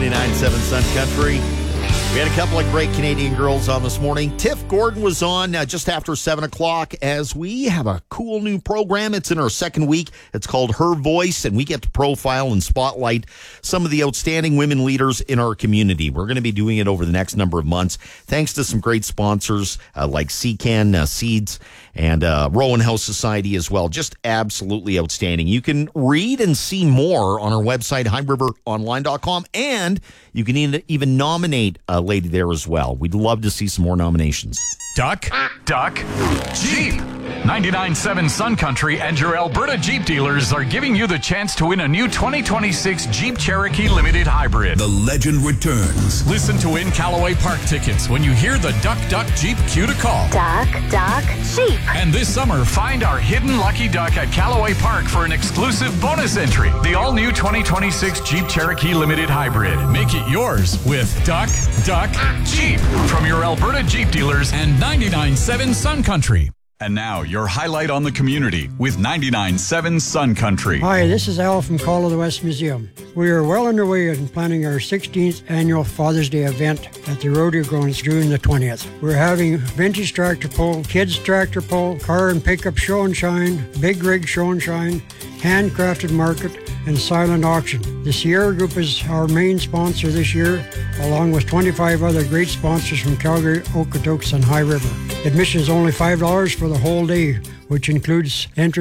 99.7 Sun Country. We had a couple of great Canadian girls on this morning. Tiff Gordon was on just after 7 o'clock as we have a cool new program. It's in our second week. It's called Her Voice, and we get to profile and spotlight some of the outstanding women leaders in our community. We're going to be doing it over the next number of months, thanks to some great sponsors like Seacan Seeds and Rowan House Society as well. Just absolutely outstanding. You can read and see more on our website, highriveronline.com, and you can even nominate a lady there as well. We'd love to see some more nominations. Duck, Jeep. 99.7 Sun Country and your Alberta Jeep dealers are giving you the chance to win a new 2026 Jeep Cherokee Limited Hybrid. The legend returns. Listen to win Callaway Park tickets when you hear the Duck Jeep cue to call. Duck, Jeep. And this summer, find our hidden lucky duck at Callaway Park for an exclusive bonus entry. The all-new 2026 Jeep Cherokee Limited Hybrid. Make it yours with Duck, Jeep. From your Alberta Jeep dealers and 99.7 Sun Country. And now, your highlight on the community with 99.7 Sun Country. Hi, this is Al from Call of the West Museum. We are well underway in planning our 16th annual Father's Day event at the Rodeo Grounds June the 20th. We're having vintage tractor pull, kids tractor pull, car and pickup show and shine, big rig show and shine, handcrafted market, and silent auction. The Sierra Group is our main sponsor this year, along with 25 other great sponsors from Calgary, Okotoks, and High River. Admission is only $5 for the whole day, which includes entrance